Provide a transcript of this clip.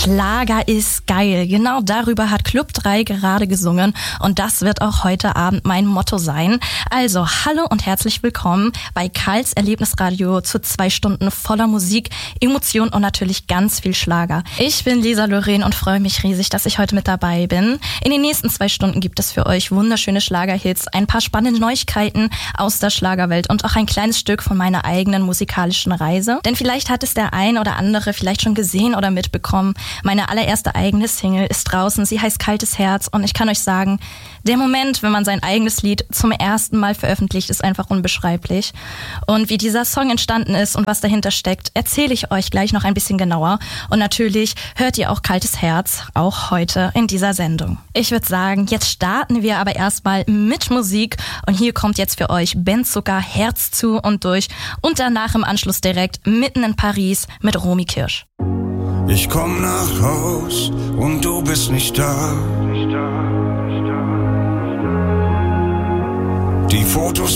Schlager ist geil. Genau darüber hat Club 3 gerade gesungen und das wird auch heute Abend mein Motto sein. Also, hallo und herzlich willkommen bei Karls Erlebnisradio zu 2 Stunden voller Musik, Emotion und natürlich ganz viel Schlager. Ich bin Lisa Loren und freue mich riesig, dass ich heute mit dabei bin. In den nächsten 2 Stunden gibt es für euch wunderschöne Schlagerhits, ein paar spannende Neuigkeiten aus der Schlagerwelt und auch ein kleines Stück von meiner eigenen musikalischen Reise. Denn vielleicht hat es der ein oder andere vielleicht schon gesehen oder mitbekommen. Meine allererste eigene Single ist draußen. Sie heißt Kaltes Herz und ich kann euch sagen, der Moment, wenn man sein eigenes Lied zum ersten Mal veröffentlicht, ist einfach unbeschreiblich. Und wie dieser Song entstanden ist und was dahinter steckt, erzähle ich euch gleich noch ein bisschen genauer. Und natürlich hört ihr auch Kaltes Herz, auch heute in dieser Sendung. Ich würde sagen, jetzt starten wir aber erstmal mit Musik. Und hier kommt jetzt für euch Ben Zucker, Herz zu und durch. Und danach im Anschluss direkt mitten in Paris mit Romy Kirsch. Ich komm nach Haus und du bist nicht da. Die Fotos